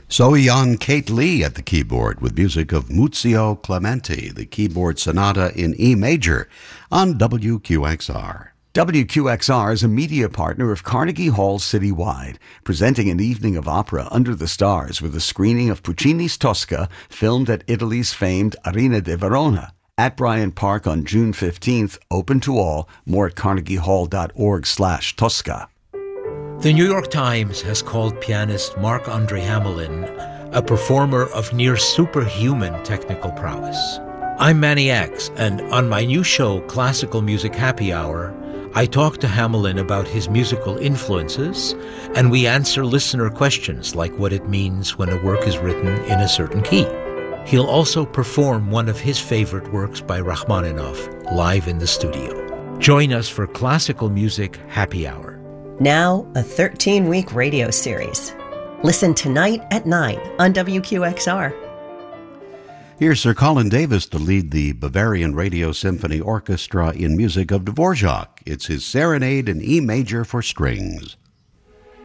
Jan Kate Lee at the keyboard with music of Muzio Clementi, the keyboard sonata in E major on WQXR. WQXR is a media partner of Carnegie Hall Citywide, presenting an evening of opera under the stars with a screening of Puccini's Tosca, filmed at Italy's famed Arena di Verona. At Bryant Park on June 15th, open to all. More at carnegiehall.org/Tosca. The New York Times has called pianist Marc-Andre Hamelin a performer of near superhuman technical prowess. I'm Manny X, and on my new show, Classical Music Happy Hour, I talk to Hamelin about his musical influences, and we answer listener questions like what it means when a work is written in a certain key. He'll also perform one of his favorite works by Rachmaninoff live in the studio. Join us for Classical Music Happy Hour. Now, a 13-week radio series. Listen tonight at 9 on WQXR. Here's Sir Colin Davis to lead the Bavarian Radio Symphony Orchestra in music of Dvorak. It's his Serenade in E major for strings.